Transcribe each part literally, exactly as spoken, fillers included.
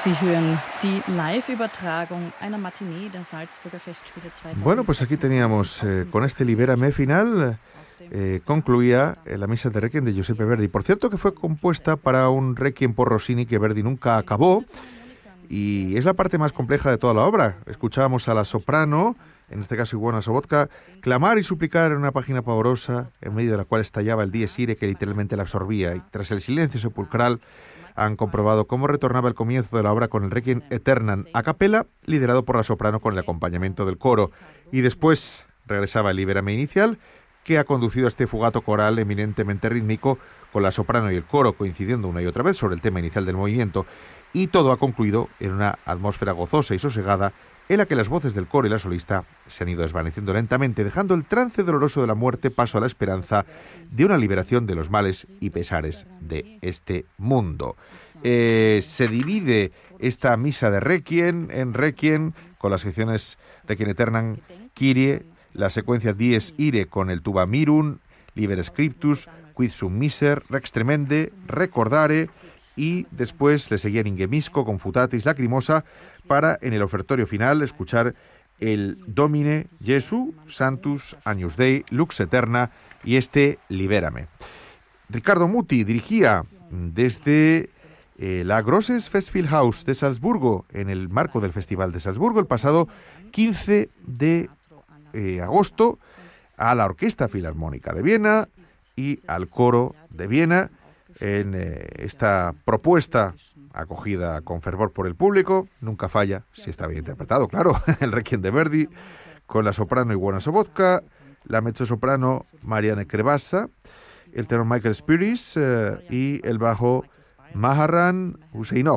Sie hören die Live-Übertragung einer Matinee der Salzburger Festspiele zweitausendsiebzehn. Bueno, pues aquí teníamos, eh, con este Libérame final, eh, concluía eh, la misa de Requiem de Giuseppe Verdi. Por cierto, que fue compuesta para un Requiem por Rossini que Verdi nunca acabó, y es la parte más compleja de toda la obra. Escuchábamos a la soprano, en este caso Iwona Sobotka, clamar y suplicar en una página pavorosa, en medio de la cual estallaba el dies irae que literalmente la absorbía, y tras el silencio sepulcral han comprobado cómo retornaba el comienzo de la obra con el Requiem Aeternam a capella, liderado por la soprano con el acompañamiento del coro, y después regresaba el Libérame inicial, que ha conducido a este fugato coral eminentemente rítmico, con la soprano y el coro coincidiendo una y otra vez sobre el tema inicial del movimiento, y todo ha concluido en una atmósfera gozosa y sosegada, en la que las voces del coro y la solista se han ido desvaneciendo lentamente, dejando el trance doloroso de la muerte paso a la esperanza de una liberación de los males y pesares de este mundo. Eh, se divide esta misa de Requiem en Requiem, con las secciones Requiem Aeternam, Kyrie, la secuencia Dies Irae con el Tuba Mirum, Liber Scriptus, Quid Sum Miser, Rex Tremende, Recordare, y después le seguían Ingemisco, Confutatis Lacrimosa, para en el ofertorio final escuchar el Domine Jesu, Sanctus, Agnus Dei, Lux Aeterna y este Libérame. Ricardo Muti dirigía desde eh, la Grosses Festspielhaus de Salzburgo, en el marco del Festival de Salzburgo, el pasado quince de agosto, a la Orquesta Filarmónica de Viena y al Coro de Viena, en eh, esta propuesta acogida con fervor por el público. Nunca falla, si está bien interpretado, claro, el Requiem de Verdi, con la soprano Iwona Sobotka, la mezzosoprano Marianne Krevassa, el tenor Michael Spiris eh, y el bajo Maharan Husseinov.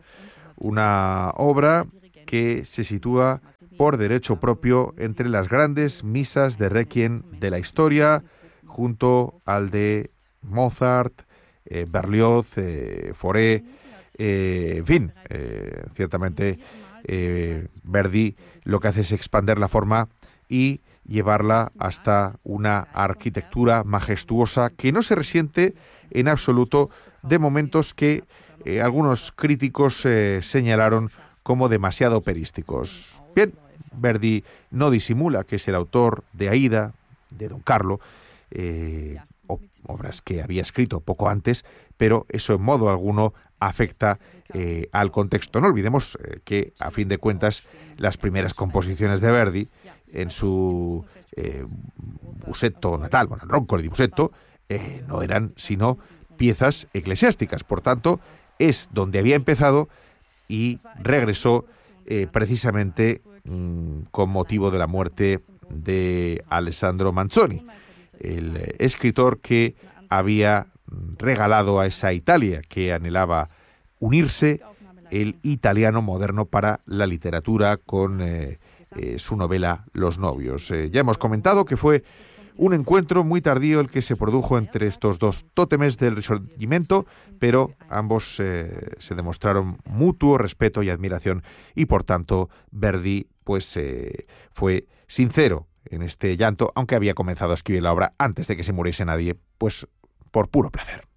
Una obra que se sitúa por derecho propio entre las grandes misas de Requiem de la historia, junto al de Mozart, Eh, Berlioz, eh, Fauré, eh, en fin, eh, ciertamente eh, Verdi lo que hace es expander la forma y llevarla hasta una arquitectura majestuosa que no se resiente en absoluto de momentos que eh, algunos críticos eh, señalaron como demasiado operísticos. Bien, Verdi no disimula que es el autor de Aida, de Don Carlo, eh, obras que había escrito poco antes, pero eso en modo alguno afecta eh, al contexto. No olvidemos eh, que, a fin de cuentas, las primeras composiciones de Verdi, en su eh, Bussetto natal, bueno, el Roncolo di Bussetto, eh, no eran sino piezas eclesiásticas. Por tanto, es donde había empezado y regresó eh, precisamente mmm, con motivo de la muerte de Alessandro Manzoni, el escritor que había regalado a esa Italia que anhelaba unirse el italiano moderno para la literatura con eh, eh, su novela Los novios. Eh, ya hemos comentado que fue un encuentro muy tardío el que se produjo entre estos dos tótemes del Risorgimento, pero ambos eh, se demostraron mutuo respeto y admiración, y por tanto Verdi pues eh, fue sincero en este llanto, aunque había comenzado a escribir la obra antes de que se muriese nadie, pues por puro placer.